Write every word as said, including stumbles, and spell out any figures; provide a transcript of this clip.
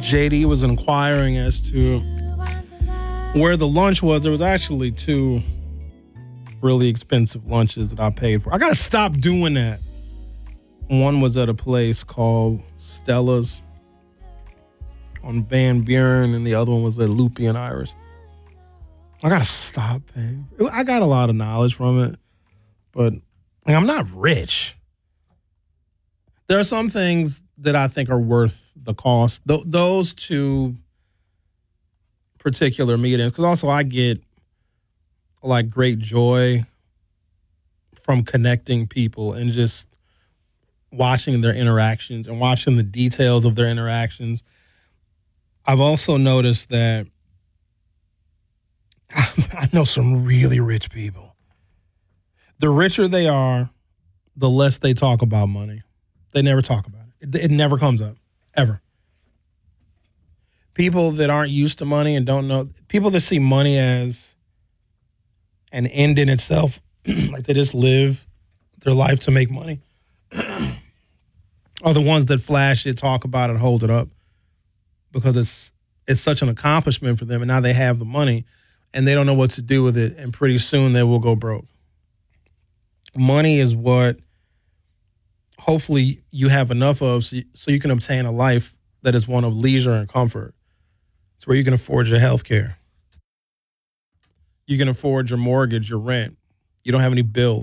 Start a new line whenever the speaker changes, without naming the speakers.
J D was inquiring as to where the lunch was. There was actually two really expensive lunches that I paid for. I got to stop doing that. One was at a place called Stella's on Van Buren, and the other one was at Loopy and Iris. I got to stop paying. I got a lot of knowledge from it, but like, I'm not rich. There are some things that I think are worth the cost. Th- those two particular meetings, because also I get like great joy from connecting people and just watching their interactions and watching the details of their interactions. I've also noticed that I know some really rich people. The richer they are, the less they talk about money. They never talk about it. It, it never comes up, ever. People that aren't used to money and don't know, people that see money as an end in itself, like they just live their life to make money, are the ones that flash it, talk about it, hold it up, because it's it's such an accomplishment for them, and now they have the money, and they don't know what to do with it, and pretty soon they will go broke. Money is what hopefully you have enough of so you, so you can obtain a life that is one of leisure and comfort. It's where you can afford your health care. You can afford your mortgage, your rent. You don't have any bills.